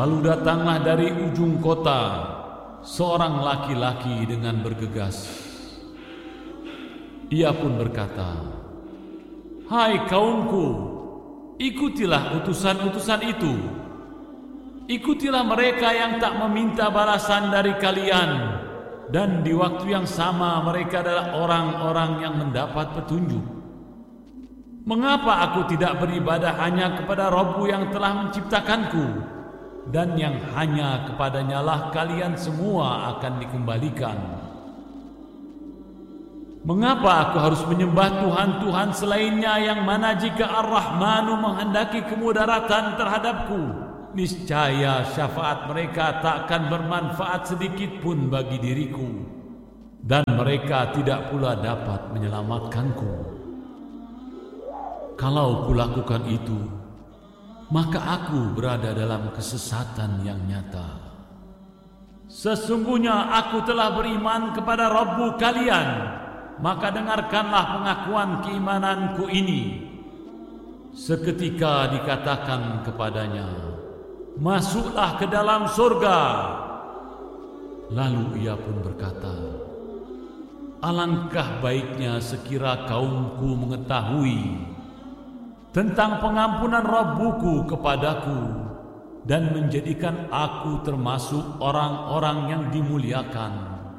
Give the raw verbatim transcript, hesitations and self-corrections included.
Lalu datanglah dari ujung kota seorang laki-laki dengan bergegas. Ia pun berkata, "Hai kaumku, ikutilah utusan-utusan itu. Ikutilah mereka yang tak meminta balasan dari kalian, dan di waktu yang sama mereka adalah orang-orang yang mendapat petunjuk. Mengapa aku tidak beribadah hanya kepada Rabb yang telah menciptakanku, dan yang hanya kepadanya lah kalian semua akan dikembalikan? Mengapa aku harus menyembah Tuhan-Tuhan selainnya, yang mana jika Ar-Rahmanu menghendaki kemudaratan terhadapku, niscaya syafaat mereka tak akan bermanfaat sedikit pun bagi diriku, dan mereka tidak pula dapat menyelamatkanku. Kalau kulakukan itu, maka aku berada dalam kesesatan yang nyata. Sesungguhnya aku telah beriman kepada Rabbu kalian, maka dengarkanlah pengakuan keimananku ini." Seketika dikatakan kepadanya, "Masuklah ke dalam surga." Lalu ia pun berkata, "Alangkah baiknya sekira kaumku mengetahui tentang pengampunan Rabbuku kepadaku dan menjadikan aku termasuk orang-orang yang dimuliakan.